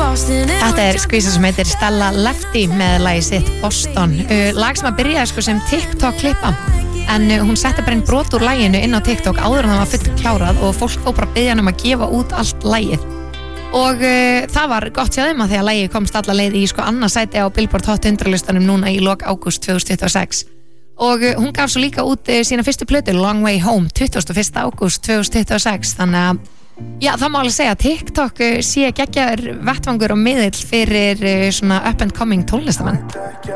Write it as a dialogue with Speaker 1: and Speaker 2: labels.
Speaker 1: Þetta skvísa sem heitir Stella Lefty með lagi sitt Boston, lag sem að byrjaði sko sem TikTok klippa en hún setti bara einn brot úr laginu inn á TikTok áður en það var full klárað og fólk fór bara að biðja um að gefa út allt lagið og það var gott hjá þeim að því að lagið komst alla leið í sko annað sæti á Billboard Hot 100 listanum núna í lok ágúst 2026 og hún gaf svo líka út sína fyrstu plötu Long Way Home 21. ágúst 2026 þannig að já, það má alveg segja að TikTok sé geggjaður vettvangur og miðill fyrir svona up and coming tónlistamenn